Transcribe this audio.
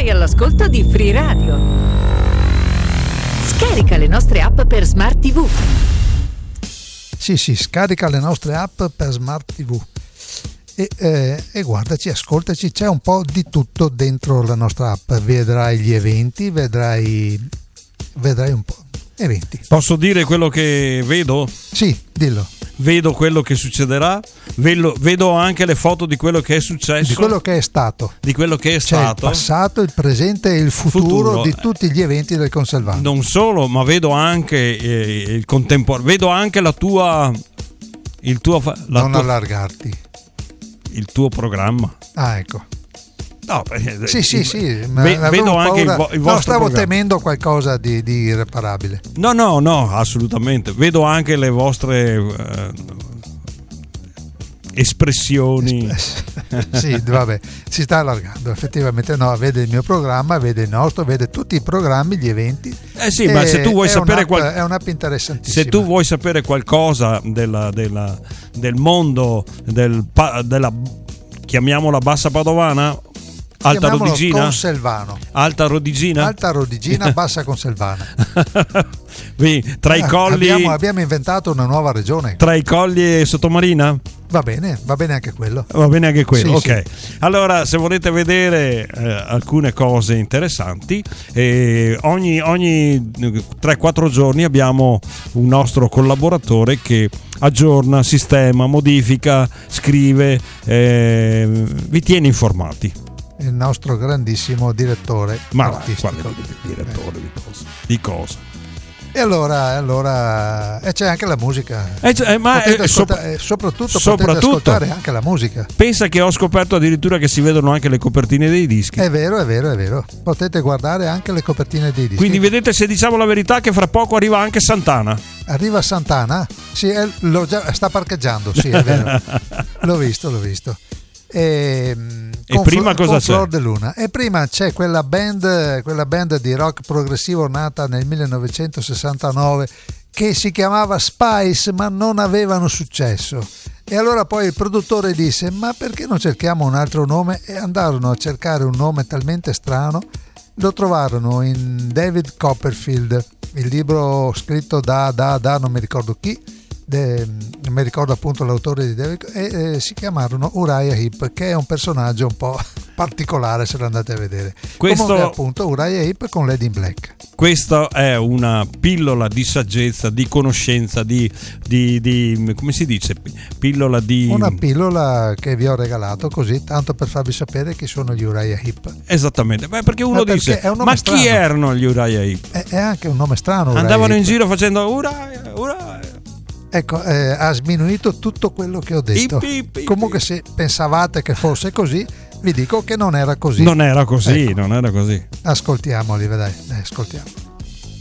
Sei all'ascolto di Free Radio. Scarica le nostre app per Smart TV. Sì, scarica le nostre app per Smart TV e guardaci, ascoltaci, c'è un po' di tutto dentro la nostra app. Vedrai gli eventi, vedrai un po' eventi. Posso dire quello che vedo? Sì, dillo. Vedo quello che succederà, vedo anche le foto di quello che è successo, di quello che è stato, C'è il passato, il presente e il futuro di tutti gli eventi del Conselvano. Non solo, ma vedo anche il contemporaneo, vedo anche allargarti. Il tuo programma. Ah, ecco. No, sì, vedo anche il vostro stavo programma. Temendo qualcosa di irreparabile. No, assolutamente. Vedo anche le vostre espressioni. Sì, vabbè, si sta allargando effettivamente. No, vede il mio programma, vede il nostro, vede tutti i programmi, gli eventi. Sì, ma se tu vuoi sapere è un'app interessantissima. Se tu vuoi sapere qualcosa del mondo della, chiamiamola bassa padovana, Alta Rodigina, Conselvano. Alta Rodigina, bassa Conselvana. Tra i colli abbiamo inventato una nuova regione. Tra i colli e Sottomarina? Va bene anche quello. Va bene anche quello, sì, ok. Sì. Allora, se volete vedere alcune cose interessanti, ogni 3-4 giorni abbiamo un nostro collaboratore che aggiorna, sistema, modifica, scrive, vi tiene informati. Il nostro grandissimo direttore artistico. Quale direttore di cosa? E allora c'è anche la musica. Soprattutto potete ascoltare anche la musica. Pensa che ho scoperto addirittura che si vedono anche le copertine dei dischi. È vero. Potete guardare anche le copertine dei dischi. Quindi vedete, se diciamo la verità, che fra poco arriva anche Santana. Arriva Santana? Sì, sta parcheggiando, sì, è vero. L'ho visto. E prima cosa c'è? Flor de Luna. E prima c'è quella band di rock progressivo nata nel 1969 che si chiamava Spice, ma non avevano successo. E allora poi il produttore disse: ma perché non cerchiamo un altro nome? E andarono a cercare un nome talmente strano, lo trovarono in David Copperfield, il libro scritto da non mi ricordo chi, non mi ricordo appunto l'autore di David, e si chiamarono Uriah Heep, che è un personaggio un po' particolare se lo andate a vedere. Comunque appunto Uriah Heep con Lady in Black. Questa è una pillola di saggezza, di conoscenza, di come si dice? Una pillola che vi ho regalato così, tanto per farvi sapere chi sono gli Uriah Heep. Esattamente, perché uno dice: ma strano. Chi erano gli Uriah Heep? È anche un nome strano. Andavano in giro facendo Uriah. Ecco, ha sminuito tutto quello che ho detto. Comunque, se pensavate che fosse così, vi dico che non era così. Non era così. Ascoltiamoli, dai, ascoltiamo.